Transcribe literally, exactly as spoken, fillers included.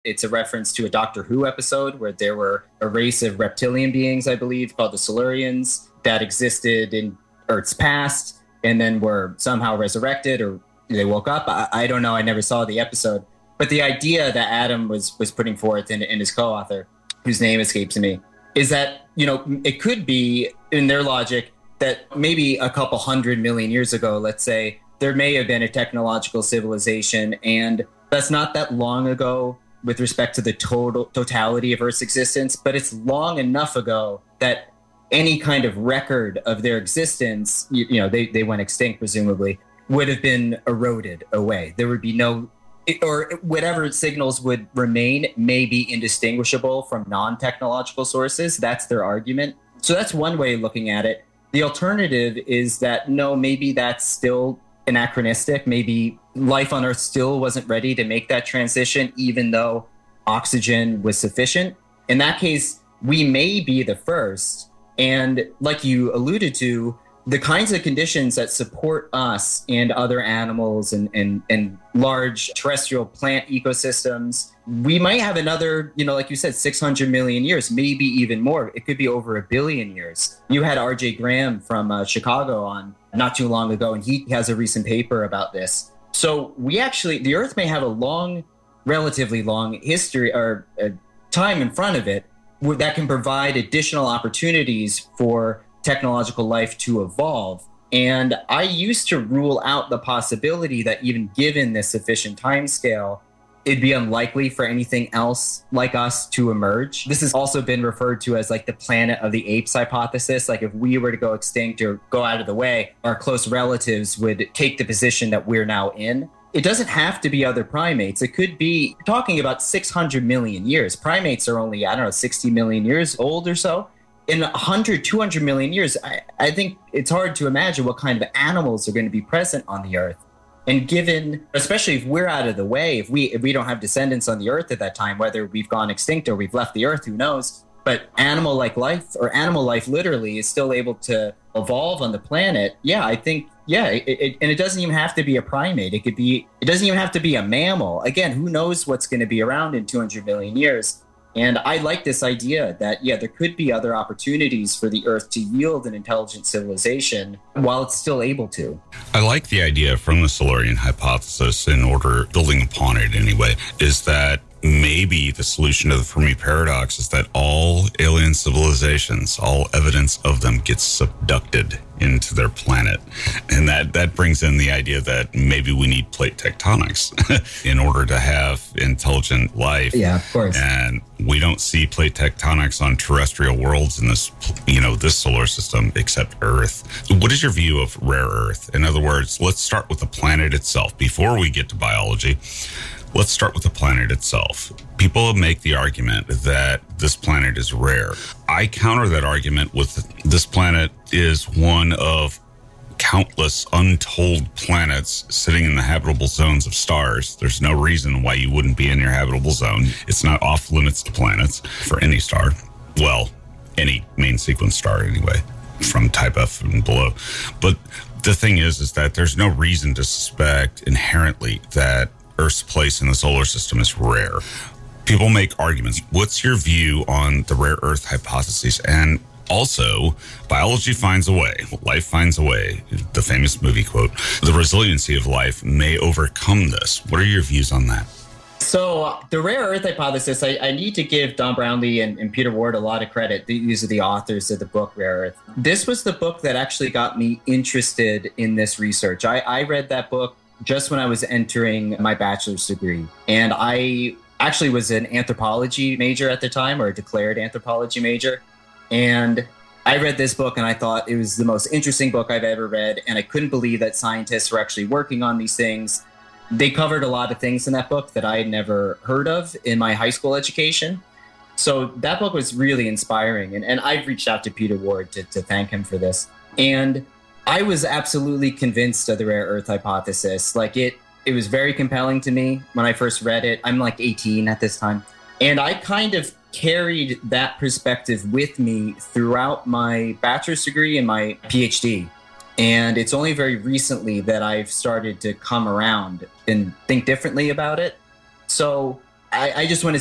It's a reference to a Doctor Who episode where there were a race of reptilian beings, I believe, called the Silurians that existed in Earth's past and then were somehow resurrected or they woke up. I, I don't know. I never saw the episode. But the idea that Adam was was putting forth and, and his co-author, whose name escapes me, is that, you know, it could be in their logic that maybe a couple hundred million years ago, let's say, there may have been a technological civilization. And that's not that long ago with respect to the total totality of Earth's existence, but it's long enough ago that any kind of record of their existence, you, you know, they, they went extinct, presumably, would have been eroded away. There would be no, or whatever signals would remain may be indistinguishable from non-technological sources. That's their argument. So that's one way of looking at it. The alternative is that, no, maybe that's still anachronistic. Maybe life on Earth still wasn't ready to make that transition, even though oxygen was sufficient. In that case, we may be the first. And like you alluded to, the kinds of conditions that support us and other animals and, and, and large terrestrial plant ecosystems, we might have another, you know, like you said, six hundred million years, maybe even more. It could be over a billion years. You had R J Graham from uh, Chicago on not too long ago, and he has a recent paper about this. So we actually, the Earth may have a long, relatively long history or uh, time in front of it that can provide additional opportunities for technological life to evolve. And I used to rule out the possibility that even given this sufficient timescale, it'd be unlikely for anything else like us to emerge. This has also been referred to as like the planet of the apes hypothesis. Like if we were to go extinct or go out of the way, our close relatives would take the position that we're now in. It doesn't have to be other primates. It could be talking about six hundred million years. Primates are only, I don't know, sixty million years old or so. In one hundred, two hundred million years, I, I think it's hard to imagine what kind of animals are going to be present on the Earth. And given, especially if we're out of the way, if we if we don't have descendants on the Earth at that time, whether we've gone extinct or we've left the Earth, who knows? But animal-like life, or animal life literally, is still able to evolve on the planet. Yeah, I think, yeah, it, it, and it doesn't even have to be a primate. It could be, it doesn't even have to be a mammal. Again, who knows what's going to be around in two hundred million years? And I like this idea that, yeah, there could be other opportunities for the Earth to yield an intelligent civilization while it's still able to. I like the idea from the Silurian hypothesis, in order, building upon it anyway, is that maybe the solution to the Fermi paradox is that all alien civilizations, all evidence of them gets subducted into their planet. And that, that brings in the idea that maybe we need plate tectonics in order to have intelligent life. Yeah, of course. And we don't see plate tectonics on terrestrial worlds in this, you know, this solar system except Earth. What is your view of rare Earth? In other words, let's start with the planet itself. Before we get to biology, let's start with the planet itself. People make the argument that this planet is rare. I counter that argument with this planet is one of countless untold planets sitting in the habitable zones of stars. There's no reason why you wouldn't be in your habitable zone. It's not off limits to planets for any star. Well, any main sequence star anyway, from type F and below. But the thing is, is that there's no reason to suspect inherently that Earth's place in the solar system is rare. People make arguments. What's your view on the rare Earth hypotheses? And also, biology finds a way, life finds a way, the famous movie quote, the resiliency of life may overcome this. What are your views on that? So the rare Earth hypothesis, I, I need to give Don Brownlee and, and Peter Ward a lot of credit. These are the authors of the book Rare Earth. This was the book that actually got me interested in this research. I, I read that book just when I was entering my bachelor's degree. And I actually was an anthropology major at the time, or a declared anthropology major. And I read this book and I thought it was the most interesting book I've ever read. And I couldn't believe that scientists were actually working on these things. They covered a lot of things in that book that I had never heard of in my high school education. So that book was really inspiring. And, and I've reached out to Peter Ward to, to thank him for this. And I was absolutely convinced of the rare Earth hypothesis. Like it, it was very compelling to me when I first read it. I'm like eighteen at this time. And I kind of carried that perspective with me throughout my bachelor's degree and my PhD. And it's only very recently that I've started to come around and think differently about it. So I, I just want to